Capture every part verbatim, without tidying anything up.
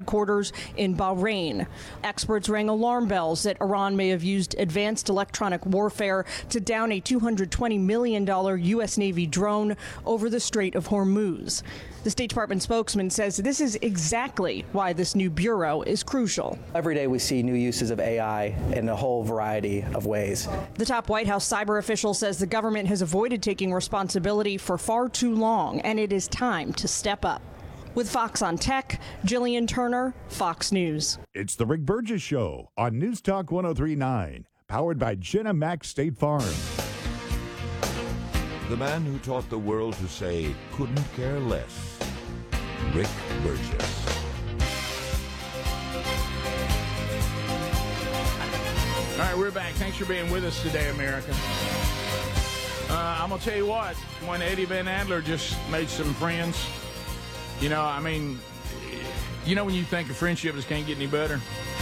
headquarters in Bahrain. Experts rang alarm bells that Iran may have used advanced electronic warfare to down a two hundred twenty million dollars U S. Navy drone over the Strait of Hormuz. The State Department spokesman says this is exactly why this new bureau is crucial. Every day we see new uses of A I in a whole variety of ways. The top White House cyber official says the government has avoided taking responsibility for far too long, and it is time to step up. With Fox on Tech, Jillian Turner, Fox News. It's the Rick Burgess Show on News Talk one oh three point nine, powered by Jenna Mack State Farm. The man who taught the world to say, couldn't care less, Rick Burgess. All right, we're back. Thanks for being with us today, America. Uh, I'm going to tell you what, when Eddie Van Adler just made some friends, you know, I mean, you know when you think a friendship just can't get any better?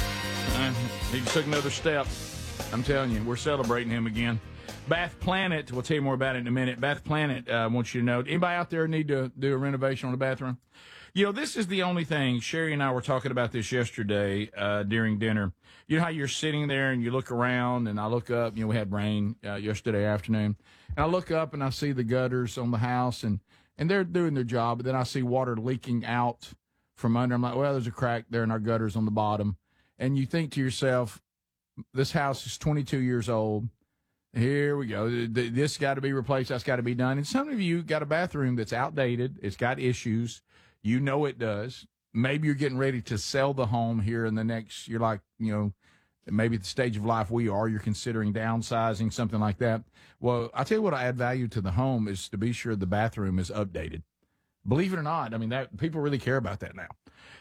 Uh, he just took another step. I'm telling you, we're celebrating him again. Bath Planet, we'll tell you more about it in a minute. Bath Planet uh, wants you to know, anybody out there need to do a renovation on the bathroom? You know, this is the only thing. Sherry and I were talking about this yesterday uh, during dinner. You know how you're sitting there and you look around, and I look up. You know, we had rain uh, yesterday afternoon. And I look up and I see the gutters on the house, and, and they're doing their job. But then I see water leaking out from under. I'm like, well, there's a crack there in our gutters on the bottom. And you think to yourself, this house is twenty-two years old. Here we go. This got to be replaced. That's got to be done. And some of you got a bathroom that's outdated. It's got issues. You know it does. Maybe you're getting ready to sell the home here in the next, you're like, you know, maybe at the stage of life we are, you're considering downsizing, something like that. Well, I tell you what, I add value to the home is to be sure the bathroom is updated. Believe it or not, I mean, that people really care about that now.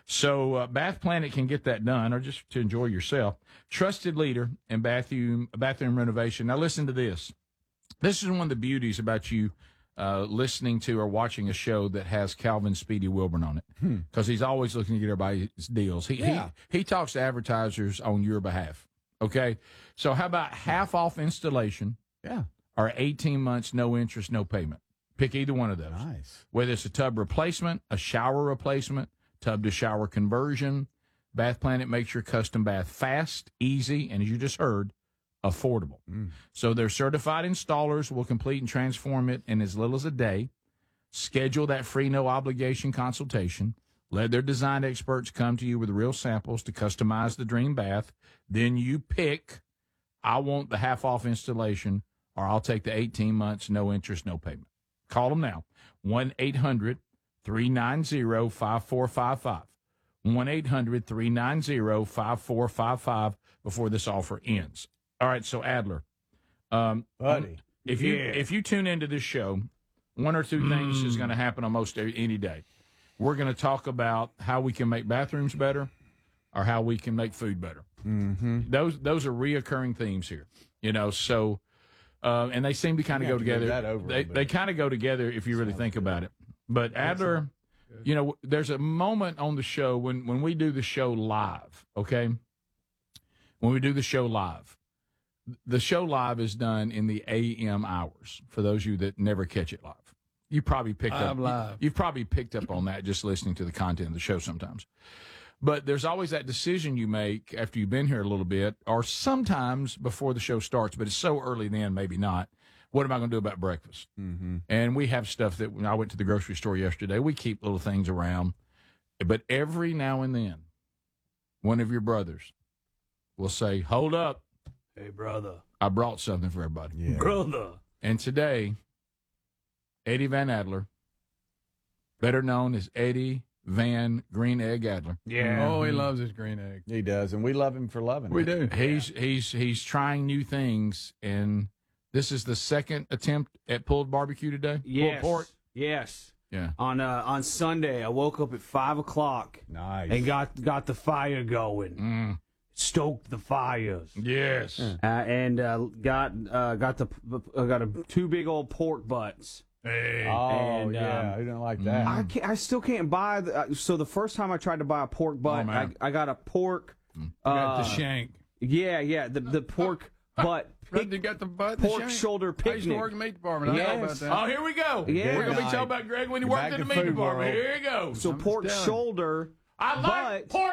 So uh, Bath Planet can get that done, or just to enjoy yourself. Trusted leader in bathroom bathroom renovation. Now listen to this. This is one of the beauties about you uh, listening to or watching a show that has Calvin Speedy Wilburn on it, because hmm. he's always looking to get everybody's deals. He, yeah. he he talks to advertisers on your behalf. Okay, so how about half off installation? Yeah, or eighteen months, no interest, no payment. Pick either one of those. Nice. Whether it's a tub replacement, a shower replacement, tub to shower conversion, Bath Planet makes your custom bath fast, easy, and as you just heard, affordable. Mm. So their certified installers will complete and transform it in as little as a day. Schedule that free, no obligation consultation. Let their design experts come to you with real samples to customize the dream bath. Then you pick, I want the half off installation, or I'll take the eighteen months, no interest, no payment. Call them now, one eight hundred three nine zero five four five five, one eight hundred three nine zero five four five five before this offer ends. All right, so Adler, um, buddy, if you yeah. if you tune into this show, one or two mm. things is going to happen almost any day. We're going to talk about how we can make bathrooms better, or how we can make food better. Mm-hmm. Those those are reoccurring themes here, you know. So. Uh, and they seem to kind of go together. They they kind of go together if you really think about it. But Adler, you know, there's a moment on the show when, when we do the show live, okay? When we do the show live, the show live is done in the A M hours, for those of you that never catch it live. You probably picked up. live. You've probably picked up on that just listening to the content of the show sometimes. But there's always that decision you make after you've been here a little bit, or sometimes before the show starts, but it's so early then, maybe not. What am I going to do about breakfast? Mm-hmm. And we have stuff that when I went to the grocery store yesterday, we keep little things around. But every now and then, one of your brothers will say, hold up. Hey, brother. I brought something for everybody. Yeah. Brother. And today, Eddie Van Adler, better known as Eddie Van Green Egg Adler. Yeah. Oh, he loves his green egg. He does, and we love him for loving we it. We do. He's he's he's trying new things, and this is the second attempt at pulled barbecue today. Yes. Pulled pork. Yes. Yeah. On uh, on Sunday, I woke up at five o'clock. Nice. And got got the fire going. Mm. Stoked the fires. Yes. Uh, and uh, got uh, got the uh, got a, two big old pork butts. Hey. Oh, and, yeah, um, I didn't like that. I can't, I still can't buy the, uh, so the first time I tried to buy a pork butt, Oh, I, I got a pork. You Uh, got the shank. Yeah, yeah, the the pork butt. Pic- you got the butt. pork the shank. shoulder picnic. I used to work in the meat department. I Yes. know about that. Oh, here we go. Yeah. We're going to be Night. talking about Greg when he You're worked back in the to meat food department. world. Here you go. So I'm pork just telling you. shoulder. I like but, pork